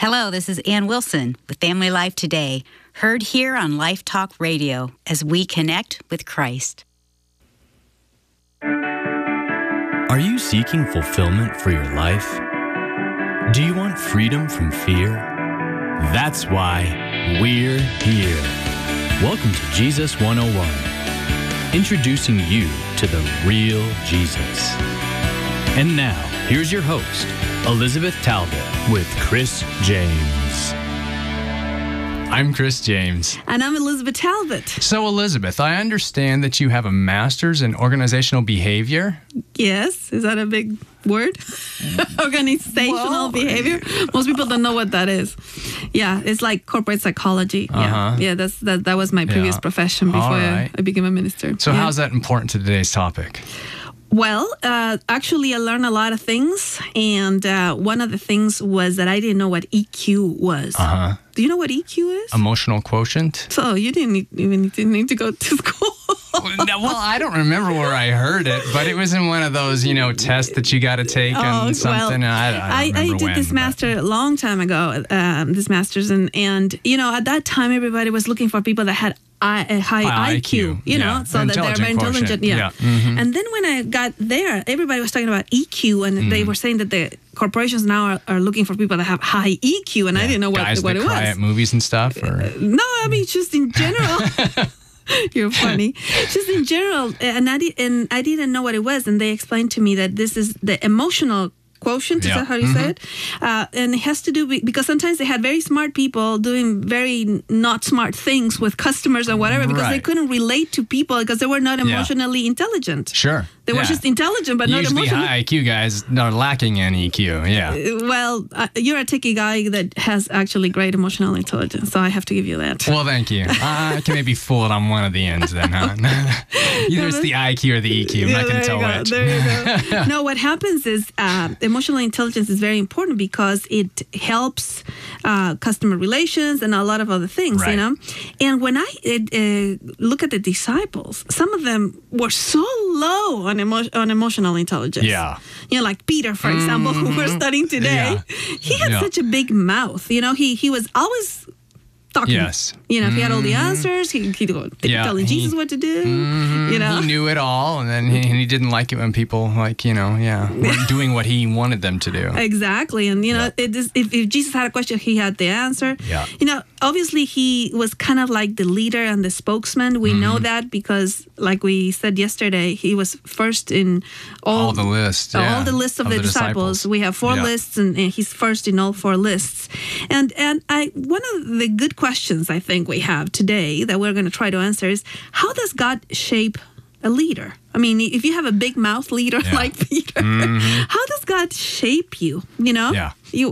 Hello, this is Ann Wilson with Family Life Today, heard here on Life Talk Radio as we connect with Christ. Are you seeking fulfillment for your life? Do you want freedom from fear? That's why we're here. Welcome to Jesus 101, introducing you to the real Jesus. And now, here's your host, Elizabeth Talbot with Chris James. I'm Chris James. And I'm Elizabeth Talbot. So, Elizabeth, I understand that you have a master's in organizational behavior. Yes. Is that a big word? Organizational behavior. Most people don't know what that is. Yeah, it's like corporate psychology. Yeah, that was my previous profession before I became a minister. So how's that important to today's topic? Well, actually, I learned a lot of things, and one of the things was that I didn't know what EQ was. Do you know what EQ is? Emotional quotient? So you didn't even need to go to school. Well, I don't remember where I heard it, but it was in one of those, tests that you got to take and something. Well, I don't remember did this master a long time ago, this master's, and at that time, everybody was looking for people that had a high IQ, so that they're very intelligent. Yeah. Mm-hmm. And then when I got there, everybody was talking about EQ, and they were saying that the corporations now are looking for people that have high EQ, and I didn't know what it was. Cry at movies and stuff? Or? No, I mean, just in general. You're funny. Just in general, and I didn't know what it was, and they explained to me that this is the emotional quotient. Is that how you say it? And it has to do because sometimes they had very smart people doing very not smart things with customers or whatever because they couldn't relate to people because they were not emotionally intelligent. Sure. They were just intelligent, but not emotional. Usually high IQ guys are lacking in EQ, Well, you're a techie guy that has actually great emotional intelligence, so I have to give you that. Well, thank you. I can maybe fool it on one of the ends then, huh? Either it's the IQ or the EQ. I'm not going to tell which. There you go. No, what happens is emotional intelligence is very important because it helps customer relations and a lot of other things, And when I look at the disciples, some of them were so low on emotional intelligence. Yeah. Like Peter, for example, who we're studying today. He had such a big mouth. He was always talking. Yes. He had all the answers. He'd go telling Jesus what to do. He knew it all, and then he didn't like it when people weren't doing what he wanted them to do. Exactly. And if Jesus had a question, he had the answer. Yeah. Obviously he was kind of like the leader and the spokesman. We know that because, like we said yesterday, he was first in all the lists. All the lists of the disciples. We have 4 lists, and he's first in all 4 lists. And one of the good questions I think we have today that we're going to try to answer is, how does God shape a leader? I mean, if you have a big mouth leader like Peter, how does God shape you? Yeah.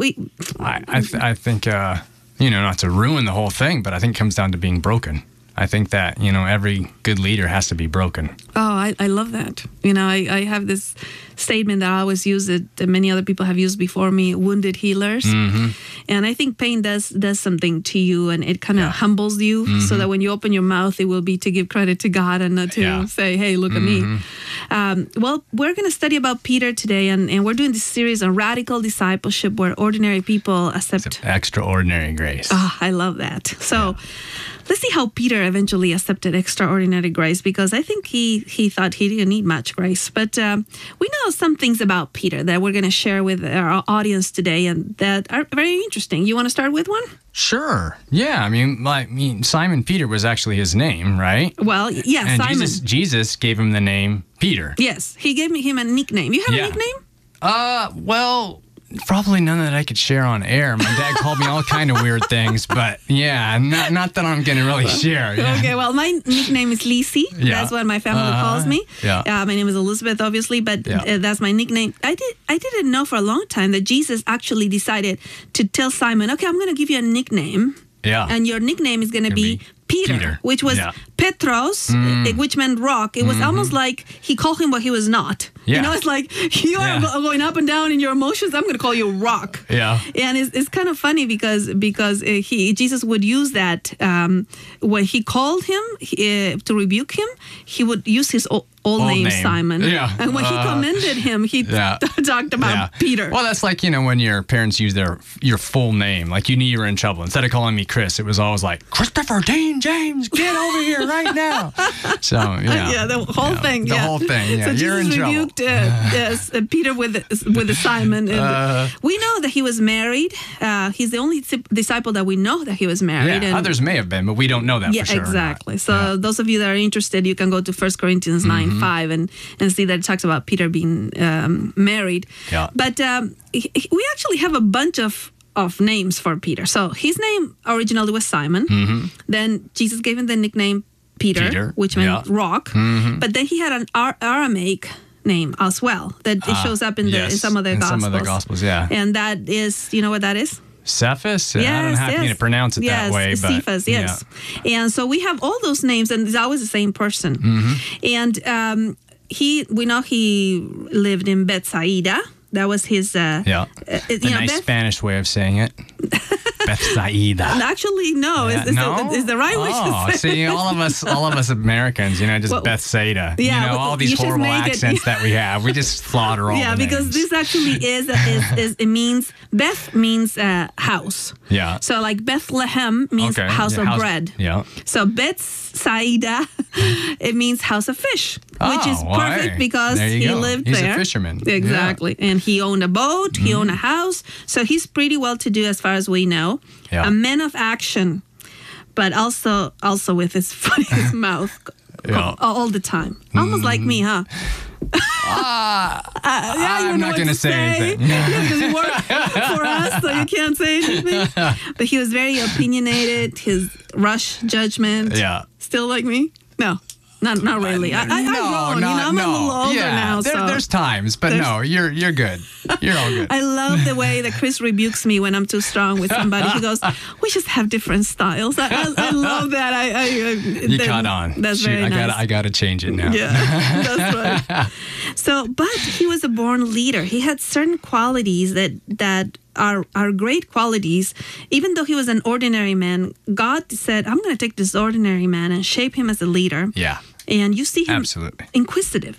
I think, not to ruin the whole thing, but I think it comes down to being broken. I think that, every good leader has to be broken. Oh, I love that. I have this statement that I always use that many other people have used before me, wounded healers. And I think pain does something to you, and it kind of humbles you so that when you open your mouth, it will be to give credit to God and not to say, hey, look at me. Well, we're going to study about Peter today, and we're doing this series on radical discipleship where ordinary people accept extraordinary grace. Oh, I love that. So let's see how Peter eventually accepted extraordinary grace, because I think he thought he didn't need much grace. But we know some things about Peter that we're going to share with our audience today, and that are very interesting. You want to start with one? Sure. Yeah. I mean, Simon Peter was actually his name, right? Well, yeah, and Simon. Jesus gave him the name Peter. Yes, he gave him a nickname. You have a nickname? Well, probably none that I could share on air. My dad called me all kind of weird things, but not that I'm going to really share. Yeah. Okay, well, my nickname is Lisi. Yeah. That's what my family calls me. Yeah. My name is Elizabeth, obviously, but that's my nickname. I didn't know for a long time that Jesus actually decided to tell Simon, okay, I'm going to give you a nickname. Yeah. And your nickname is going to be Peter, which was Petros, which meant rock. It was almost like he called him what he was not. Yeah. You know, it's like you are going up and down in your emotions. I'm going to call you rock. Yeah. And it's kind of funny because Jesus would use that when he called him to rebuke him, he would use his old name Simon. Yeah. And when he commended him, he talked about Peter. Well, that's like, when your parents use your full name. Like you knew you were in trouble. Instead of calling me Chris, it was always like, Christopher Dean James, get over here right now. So, yeah, the whole thing. The whole thing. Yeah, so you're Jesus in trouble. rebuked Peter with the Simon. And we know that he was married. He's the only disciple that we know that he was married. Yeah, and others may have been, but we don't know that for sure. Exactly. So those of you that are interested, you can go to 1 Corinthians 9:5 and see that it talks about Peter being married. Yeah. But we actually have a bunch of names for Peter. So his name originally was Simon. Then Jesus gave him the nickname Peter. Which meant rock. But then he had an Aramaic name as well that it shows up in some of the Gospels. Some of the Gospels, yeah. And that is, you know what that is? Cephas? Yes, I don't have to pronounce it that way. But Cephas, yes. Yeah. And so we have all those names, and it's always the same person. And we know he lived in Bethsaida. That was his... nice Spanish way of saying it. Bethsaida. Actually, no. Yeah. Is the right way to say see, all of us Americans, just Bethsaida. Yeah, all these horrible accents that we have. We just slaughter all the because names. this actually is it means, Beth means house. Yeah. So like Bethlehem means house of bread. Yeah. So Bethsaida, it means house of fish, which is perfect because he lived there. He's a fisherman. Exactly. Yeah. And he owned a boat, he owned a house. So he's pretty well to do as far as we know. Yeah. A man of action, but also with his foot in his mouth all the time. Almost like me, huh? I'm not going to say anything. Because you work for us, so you can't say anything. But he was very opinionated. His rush judgment. Yeah. Still like me? No. Not really. I'm grown. I'm a little older now. There's times, but you're good. You're all good. I love the way that Chris rebukes me when I'm too strong with somebody. He goes, "We just have different styles." I love that. You caught on. That's very nice. I gotta change it now. Yeah, that's right. So, but he was a born leader. He had certain qualities that are great qualities. Even though he was an ordinary man, God said, "I'm going to take this ordinary man and shape him as a leader." Yeah. And you see him absolutely inquisitive.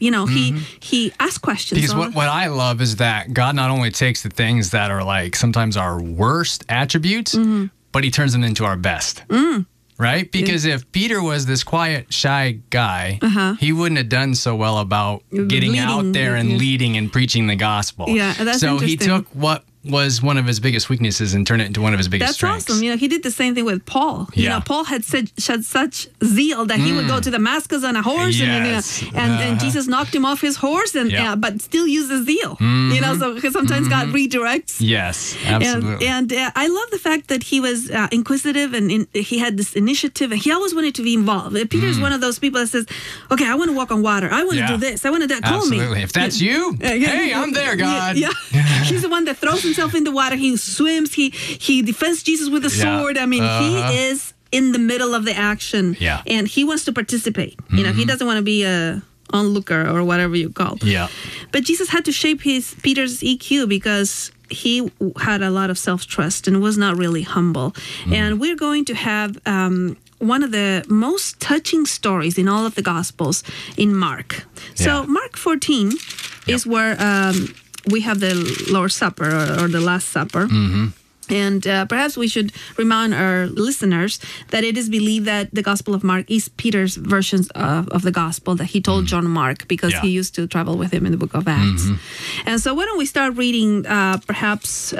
He asks questions. Because what I love is that God not only takes the things that are like sometimes our worst attributes, but he turns them into our best. Right? Because if Peter was this quiet, shy guy, he wouldn't have done so well about getting out there and leading and preaching the gospel. Yeah, that's so interesting. He took what was one of his biggest weaknesses and turned it into one of his biggest strengths. That's awesome. He did the same thing with Paul. Paul had such zeal that he would go to Damascus on a horse, and Jesus knocked him off his horse, but still uses zeal. So because sometimes God redirects. Yes, absolutely. And I love the fact that he was inquisitive and he had this initiative, and he always wanted to be involved. Peter's one of those people that says, "Okay, I want to walk on water. I want to do this. I want to do that. Call me." Absolutely. If that's you, hey, I'm there, God. Yeah. He's the one that throws himself in the water. He swims. He defends Jesus with a sword. I mean, he is in the middle of the action. Yeah. And he wants to participate. He doesn't want to be a onlooker or whatever you call it. Yeah. But Jesus had to shape Peter's EQ because he had a lot of self-trust and was not really humble. And we're going to have one of the most touching stories in all of the Gospels in Mark. So Mark 14 is where we have the Lord's Supper or the Last Supper. And perhaps we should remind our listeners that it is believed that the Gospel of Mark is Peter's version of the Gospel that he told John Mark because he used to travel with him in the book of Acts. And so why don't we start reading perhaps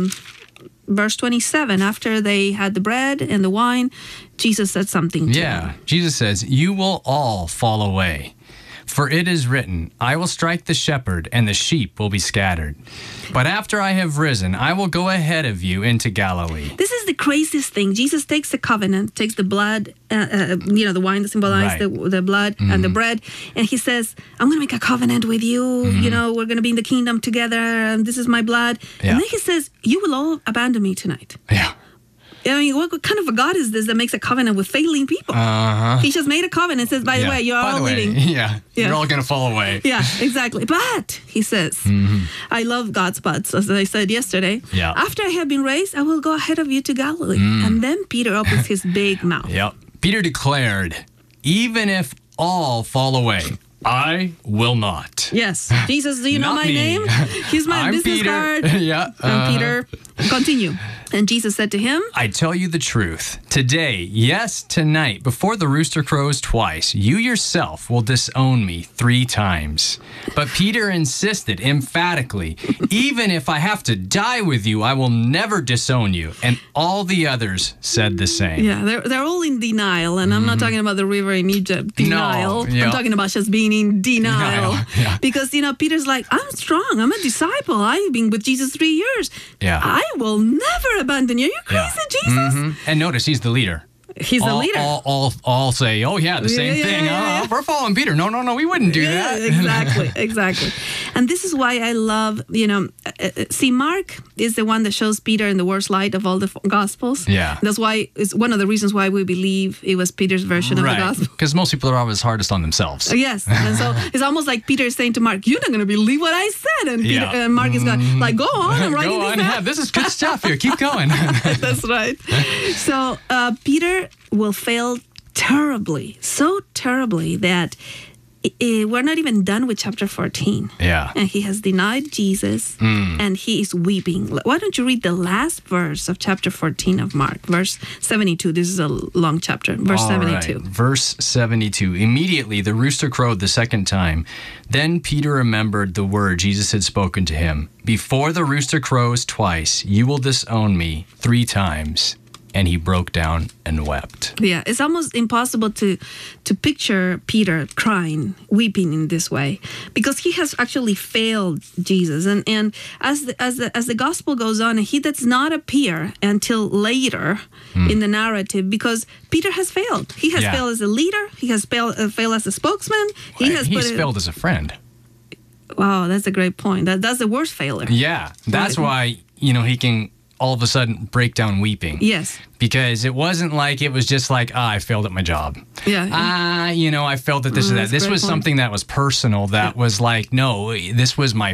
verse 27. After they had the bread and the wine, Jesus said something to them. Jesus says, "You will all fall away. For it is written, I will strike the shepherd, and the sheep will be scattered. But after I have risen, I will go ahead of you into Galilee." This is the craziest thing. Jesus takes the covenant, takes the blood, the wine that symbolizes the blood and the bread, and he says, "I'm going to make a covenant with you. We're going to be in the kingdom together, and this is my blood." And then he says, "You will all abandon me tonight." Yeah. I mean, what kind of a God is this that makes a covenant with failing people? He just made a covenant and says, by the way, you're all leaving. Yeah, you're all going to fall away. Yeah, exactly. But, he says, I love God's buts, as I said yesterday. Yeah. After I have been raised, I will go ahead of you to Galilee. And then Peter opens his big mouth. Yep. Peter declared, even if all fall away, I will not. Yes. Jesus, do you know my name? Here's my business Peter. card. Yeah. I'm Peter. Continue. And Jesus said to him, I tell you the truth. Today, yes, tonight, before the rooster crows twice, you yourself will disown me 3 times. But Peter insisted emphatically, even if I have to die with you, I will never disown you. And all the others said the same. Yeah, they're all in denial. And I'm not talking about the river in Egypt denial. No, yeah. I'm talking about just being in denial. Yeah. Because, Peter's like, I'm strong. I'm a disciple. I've been with Jesus 3 years. Yeah. I will never abandon you. Are you crazy, Jesus? And notice he's the leader. He's the leader. All say, oh, yeah, the same thing. Yeah. We're following Peter. No, we wouldn't do that. Exactly. And this is why I love, see, Mark is the one that shows Peter in the worst light of all the Gospels. Yeah. That's why, it's one of the reasons why we believe it was Peter's version of the Gospel. Because most people are always hardest on themselves. Yes. And so it's almost like Peter is saying to Mark, you're not going to believe what I said. And, Peter, and Mark is going, like, go on, I'm writing this down. Yeah, this is good stuff here. Keep going. That's right. So Peter will fail terribly, so terribly that we're not even done with chapter 14. Yeah. And he has denied Jesus and he is weeping. Why don't you read the last verse of chapter 14 of Mark, verse 72. This is a long chapter. Verse 72. Right. Verse 72. Immediately the rooster crowed the second time. Then Peter remembered the word Jesus had spoken to him. Before the rooster crows twice, you will disown me 3 times. And he broke down and wept. Yeah, it's almost impossible to picture Peter crying, weeping in this way, because he has actually failed Jesus. And as the gospel goes on, he does not appear until later in the narrative, because Peter has failed. He has failed as a leader. He has failed as a spokesman. He's failed as a friend. Wow, that's a great point. That's the worst failure. Yeah, that's why he can all of a sudden break down weeping. Yes. Because it wasn't like it was just like, I failed at my job. Yeah. I failed at this or that. This was something that was personal, that was like, no, this was my